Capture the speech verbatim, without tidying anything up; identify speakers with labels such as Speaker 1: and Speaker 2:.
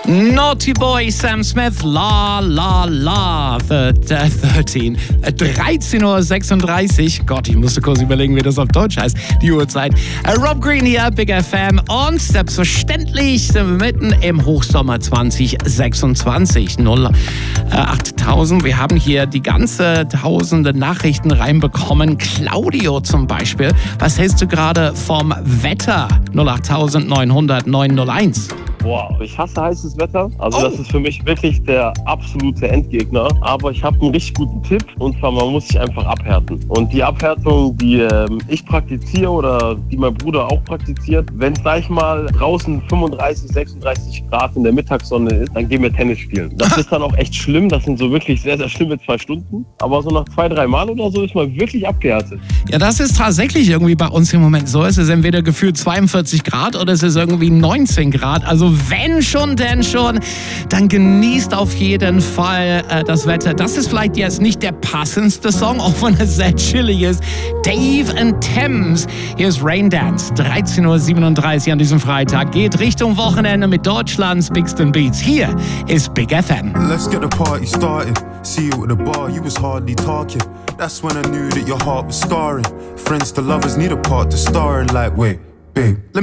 Speaker 1: Naughty Boy Sam Smith, La La La, dreizehn Uhr sechsunddreißig. Gott, ich musste kurz überlegen, wie das auf Deutsch heißt, die Uhrzeit. Rob Green hier, Big F M, und selbstverständlich sind wir mitten im Hochsommer zwanzig sechsundzwanzig. null achttausend. Wir haben hier die ganze tausende Nachrichten reinbekommen. Claudio zum Beispiel. Was hältst du gerade vom Wetter? null acht neunhundert neun null eins.
Speaker 2: Boah, ich hasse heißes Wetter. Also
Speaker 1: Oh.
Speaker 2: das ist für mich wirklich der absolute Endgegner. Aber ich habe einen richtig guten Tipp. Und zwar, man muss sich einfach abhärten. Und die Abhärtung, die ähm, ich praktiziere oder die mein Bruder auch praktiziert, wenn es gleich mal draußen fünfunddreißig, sechsunddreißig Grad in der Mittagssonne ist, dann gehen wir Tennis spielen. Das ist dann auch echt schlimm. Das sind so wirklich sehr, sehr schlimme zwei Stunden. Aber so nach zwei, drei Mal oder so ist man wirklich abgehärtet.
Speaker 1: Ja, das ist tatsächlich irgendwie bei uns im Moment so. Es ist entweder gefühlt zweiundvierzig Grad oder es ist irgendwie neunzehn Grad. Also wenn schon, denn schon, dann genießt auf jeden Fall äh, das Wetter. Das ist vielleicht jetzt nicht der passendste Song, auch wenn es sehr chillig ist. Dave and Thames. Hier ist Rain Dance. dreizehn Uhr siebenunddreißig an diesem Freitag. Geht Richtung Wochenende mit Deutschlands Bigsten Beats. Hier ist Big F M.
Speaker 3: Let's get the party started. See you at the bar, you was hardly talking. That's when I knew that your heart was scarring. Friends to lovers need a part to star in, like, wait, babe, let